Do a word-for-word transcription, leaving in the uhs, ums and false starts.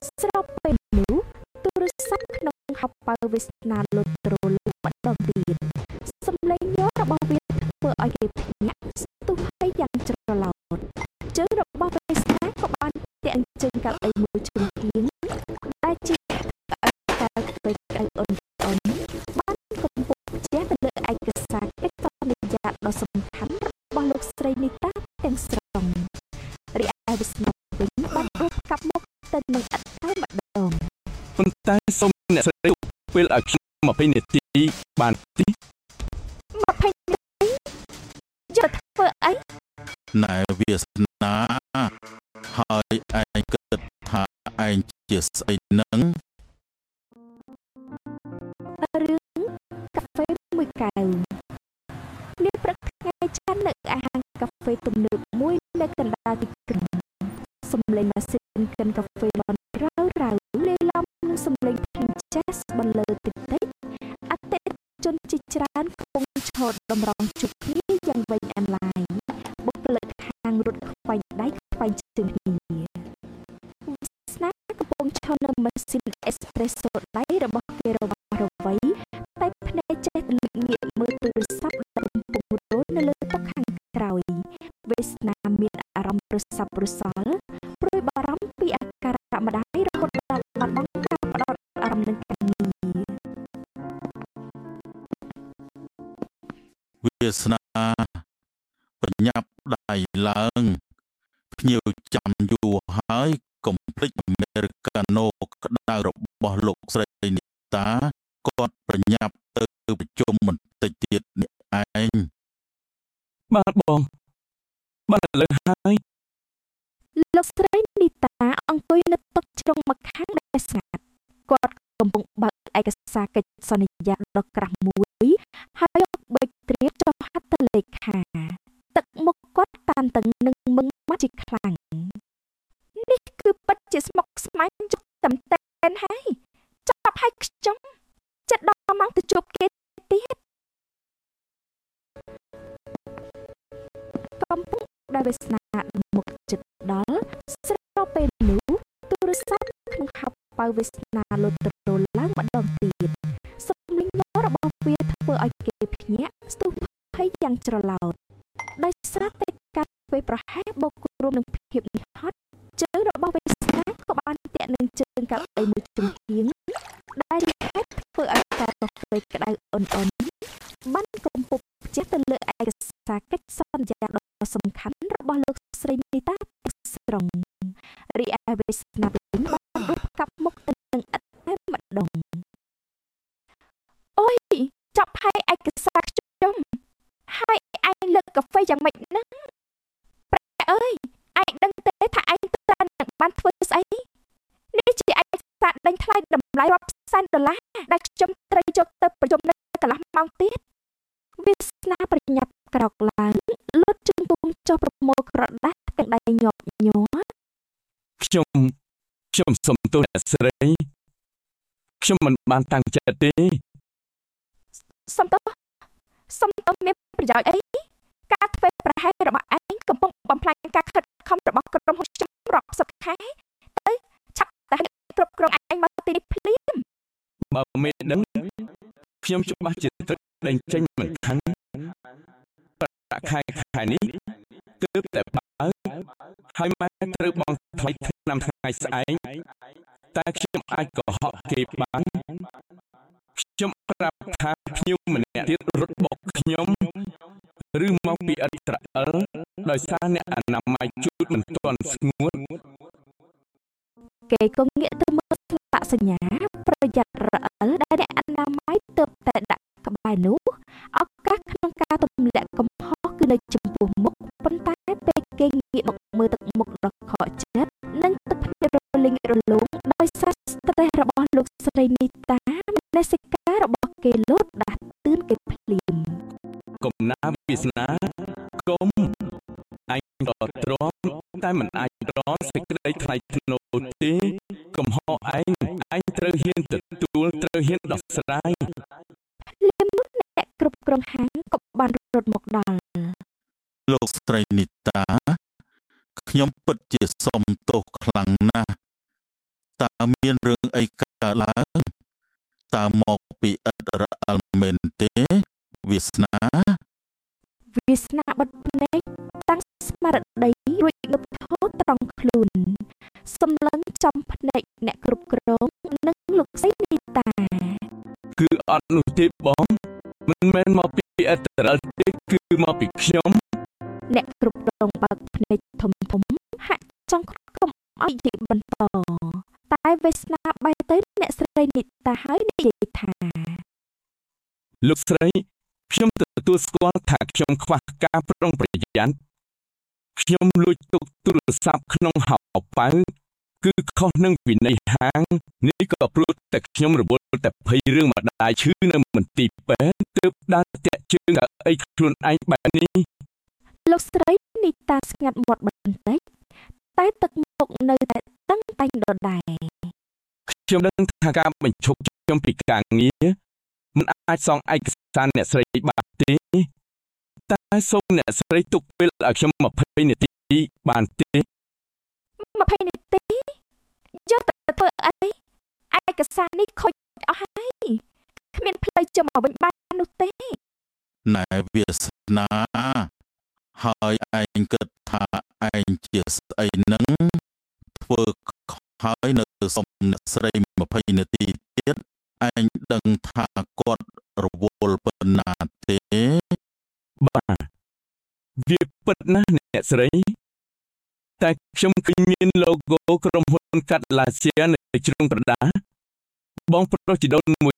ស្របពេលនោះទូរស័ព្ទក្នុងហោប៉ៅវាសនាលុតត្រូលម្ដងទៀតសំឡេងញ័ររបស់វាធ្វើឲ្យគេភ្ញាក់ស្ទុះហើយយ៉ាងច្រឡោតជើងរបស់វាសនាក៏បានទាក់ជើងកៅអីមួយជង្គៀងដែលជាកៅអីកៅពេកកៅអ៊ុនអ៊ុនបានកំពុងជះទៅលើឯកសារកិច្ចសន្យាដ៏សំខាន់របស់លោកស្រីនីតាទាំងស្រុងរីឯវាសនាវិញបានរត់កាប់មកទៅនឹងអត់តែម្ដងប៉ុន្តែសូមអ្នកស្រីពេលឲ្យខ្ញុំยี่สิบនាទីបានទីยี่สิบនាទីយកធ្វើអីណែវាសនាហើយឯងគិតថាឯងជាស្អីនឹងរឿងកាហ្វេមួយកែវនាព្រឹកថ្ងៃច័ន្ទនៅអាហារកាហ្វេទំនើបមួយនៅកណ្ដាលទីក្រុងសំឡេងម៉ាស៊ីនកិនកាហ្វេបនរៅរៅលេឡំនឹងសំឡេងភ្លេងចែសបន្លឺតិចតិចអតិថិជនជាច្រើនកំពុងឈរតម្រង់ជួបគ្នាយ៉ាងវែងអន្លាយបុគ្គលិកហាងរត់ខ្វែងដៃខ្វែងជើងគ្នាវាសនាកំពុងឈរនៅម៉ាស៊ីនអេសប្រេសូដៃរបស់គេរបស់រវៃតែភ្នែកចេះតែងាកមើលទូរស័ព្ទដែលកំពុងរត់នៅលើតុខាងក្រោយវាសនាមានអារម្មណ៍ប្រស័ព្ទប្រសល់ព្រួយបារម្ភពីអាការៈម្ដាយរហូតដល់បាត់បង់ការផ្ដោតអារម្មណ៍នឹងការងារវាសនាបញ្ញាប់ដៃឡើងភ្ញៀវចាំយូរហើយកុំភ្លេចអាមេរិកាណូក្តៅរបស់លោកស្រីនីតាគាត់ប្រញាប់ទៅប្រជុំបន្តិចទៀតនេះឯងបាទបងបាទឥឡូវហើយលោកស្រីនីតាអង្គុយនៅតុជ្រុងម្ខាងដែលស្ងាត់គាត់កំពុងបើកឯកសារកិច្ចសន្យាដ៏ក្រាស់មួយហើយយកបេកត្រៀមចុះហត្ថលេខាទឹកមុខគាត់តានតឹងនឹងមឹងមកជាខ្លាំងនេះគឺពិតជាស្មុគស្មាញចុះតែមែនហើយចាប់ឲ្យខ្ញុំចិត្តដល់ម៉ោងទៅជួបគេទៀតកំពុងដែលវាសនាមុខចិត្តដល់ស្របពេលនោះទូរស័ព្ទក្នុងហោប៉ៅវាសនាលុតត្រូលឡើងម្ដងទៀតសំឡេងញ័ររបស់វាធ្វើឲ្យគេភ្ញាក់ស្ទុះហើយយ៉ាងច្រឡោតដោយសារតែការពេលប្រហែលបូករួមនឹងភាពនេះហត់ជើងរបស់វាសនាក៏បានទាក់នឹងជើងកៅអីមួយជង្គៀងដែលរីហេតុធ្វើឲ្យការកាហ្វេក្តៅអ៊ុនអ៊ុនបានកំពុងជះទៅលើឯកសារកិច្ចសន្យាដ៏សំខាន់របស់លោកស្រីនីតាស្រុងរីឯវាសនាវិញបានរត់កាប់មុខទៅនឹងឥតតែម្ដងអូយចាប់ហើយឯកសារខ្ញុំហើយឯងលើកកាហ្វេយ៉ាងម៉េចហ្នឹងប្រែអើយឯងដឹងទេថាឯងត្រូវនឹងបានធ្វើស្អីនេះជាឯកសារដេញថ្លៃតម្លៃរាប់សែនដុល្លារដែលខ្ញុំត្រូវយកទៅប្រជុំនៅកន្លះម៉ោងទៀតវាសនាប្រញាប់ក្រោកឡើងលុតជើងពុំចុះប្រមូលក្រដាស់ទាំងដៃញាប់ញ័រខ្ញុំខ្ញុំសុំទោសអ្នកស្រីខ្ញុំមិនបានតាំងចិត្តទេសុំទោសសុំទោសមានប្រយោជន៍អីការធ្វើប្រហែលរបស់ឯងកំពុងបំផ្លាញការខិតខំរបស់ក្រុមហ៊ុនខ្ញុំរាប់សិបខែទៅឆាប់តែគ្រប់គ្រងឯងមកទីនេះភ្លាមបើមេដឹងខ្ញុំច្បាស់ជាទឹកដេញចេញមិនខានប្រាក់ខែខែនេះទើបតែបើហើយម៉ែត្រូវបង់ថ្លៃឆ្នាំថ្ងៃស្អែកតែខ្ញុំអាចកុហកគេបានខ្ញុំប្រាប់ថាភ្ញៀវម្នាក់ទៀតរត់បោកខ្ញុំឬមកពីឥត្រអិលដោយសារអ្នកអនាម័យជូតមិនទាន់ស្ងួតគេក៏ងាកទៅមើលស្លាកសញ្ញាប្រយ័ត្នរអិលដែលអ្នកអនាម័យទើបតែដាក់ក្បែរនោះឱកាសក្នុងការទម្លាក់កំហុសគឺនៅចំពោះមុខប៉ុន្តែពេលគេងាកមកមើលទឹកមុខដ៏ខកចិត្តនិងទឹកភ្នែករលីងរលោងដោយសារស្ត្រេសរបស់លោកស្រីនីតាមនសិការរបស់គេលោតដាស់តឿនគេភ្លាមកុំណាវាសនាកុំឯងក៏ទ្រាំតែមិនអាចរកសេចក្តីថ្លៃថ្នូរទេកំហុសឯងឯងត្រូវហ៊ានទទួលត្រូវហ៊ានដោះស្រាយភ្លាមនោះអ្នកគ្រប់គ្រងហាងក៏បានរត់មកដល់លោកស្រីនីតាខ្ញុំពិតជាសុំទោសខ្លាំងណាស់តើមានរឿងអីកើតឡើងតើមកពីឥតរអិលមែនទេវាសនាវាសនាបិទភ្នែកតាំងស្មារតីរួចងើបឈរត្រង់ខ្លួនសម្លឹងចំភ្នែកអ្នកគ្រប់គ្រងនិងលោកស្រីនីតាគឺអត់នោះទេបងមិនមែនមកពីឥតរអិលទេគឺមកពីខ្ញុំអ្នកគ្រប់គ្រងបើកភ្នែកធំធំហាក់ចង់កុំឲ្យនិយាយបន្តតែវាសនាបែរទៅអ្នកស្រីនីតាហើយនិយាយថាលោកស្រីខ្ញុំទទួលស្គាល់ថាខ្ញុំខ្វះការប្រុងប្រយ័ត្នខ្ញុំលួចទុកទូរស័ព្ទក្នុងហោប៉ៅគឺខុសនឹងវិន័យហាងនេះក៏ព្រោះតែខ្ញុំរវល់តែភ័យរឿងម្ដាយឈឺនៅមន្ទីរពេទ្យទើបដើរតាក់ជើងអីខ្លួនឯងបែបនេះលោកស្រីនីតាស្ងាត់មាត់បន្តិចតែទឹកមុខនៅតែតឹងតែងដដែលខ្ញុំដឹងថាការបញ្ឈប់ខ្ញុំពីការងារមិនអាចសងឯកសារអ្នកស្រីបានទេតែសូមអ្នកស្រីទុកពេលឲ្យខ្ញុំยี่สิบនាទីបានទេยี่สิบនាទីយកទៅធ្វើអីឯកសារនេះខូចអស់ហើយគ្មានផ្លូវចូលមកវិញបាននោះទេណែវាសនាហើយឯងគិតថាឯងជាស្អីនឹងធ្វើហើយនៅសុំអ្នកស្រីยี่สิบនាទីទៀតឯងដឹងថាគាត់រវល់ប៉ុណ្ណាទេបាទវាពិតណាស់អ្នកស្រីតែខ្ញុំឃើញមាន logo ក្រុមហ៊ុនកាត់ឡាសៀនៅជ្រុងក្រដាសបងប្រុសជីដូនមួយ